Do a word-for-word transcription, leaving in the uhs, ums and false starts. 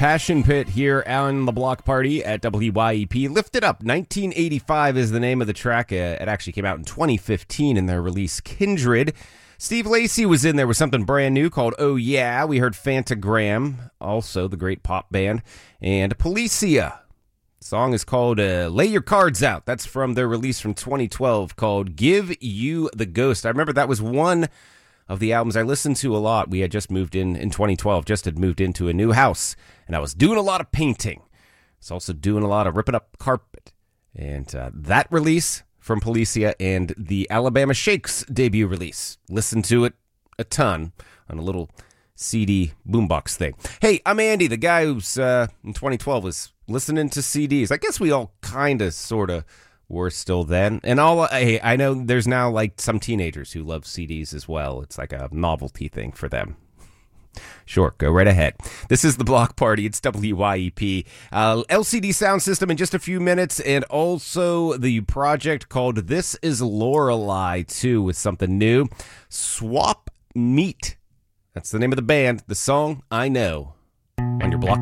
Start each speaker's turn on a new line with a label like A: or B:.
A: Passion Pit here on the Block Party at W Y E P. Lift It Up, nineteen eighty-five is the name of the track. Uh, it actually came out in twenty fifteen in their release Kindred. Steve Lacy was in there with something brand new called Oh Yeah. We heard Fantagram, also the great pop band, and Policia. The song is called uh, Lay Your Cards Out. That's from their release from twenty twelve called Give You the Ghost. I remember that was one of the albums I listened to a lot. We had just moved in in twenty twelve, just had moved into a new house, and I was doing a lot of painting. I was also doing a lot of ripping up carpet. And uh, that release from Policia and the Alabama Shakes debut release. Listened to it a ton on a little C D boombox thing. Hey, I'm Andy, the guy who's uh, in twenty twelve was listening to C Ds. I guess we all kind of, sort of were still then. And all hey, I know there's now like some teenagers who love C Ds as well. It's like a novelty thing for them. Sure, go right ahead. This is the Block Party. It's W Y E P. Uh, L C D sound system in just a few minutes, and also the project called This Is Lorelei two with something new. Swap Meat. That's the name of the band. The song, I Know. On your Block